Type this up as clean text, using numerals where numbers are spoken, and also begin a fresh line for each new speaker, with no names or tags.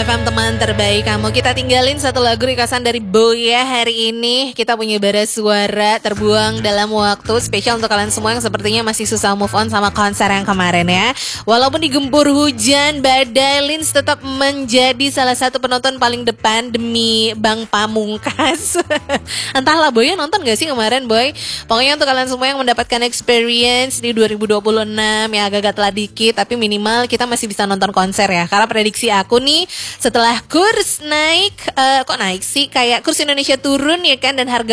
FM teman terbaik kamu. Kita tinggalin satu lagu requestan dari Boya hari ini. Kita punya bara suara terbuang dalam waktu spesial untuk kalian semua yang sepertinya masih susah move on sama konser yang kemarin ya. Walaupun digempur hujan, badai, Lins tetap menjadi salah satu penonton paling depan demi Bang Pamungkas. Entahlah Boy nonton gak sih kemarin Boy? Pokoknya untuk kalian semua yang mendapatkan experience di 2026 ya agak-agak telat dikit, tapi minimal kita masih bisa nonton konser ya. Karena prediksi aku nih setelah kurs naik, kok naik sih? Kayak kurs Indonesia turun ya kan, dan harga